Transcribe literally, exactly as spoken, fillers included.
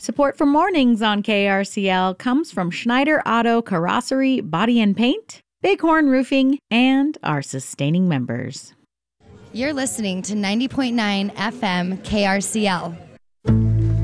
Support for mornings on K R C L comes from Schneider Auto Carrossery Body and Paint, Bighorn Roofing, and our sustaining members. You're listening to ninety point nine F M K R C L,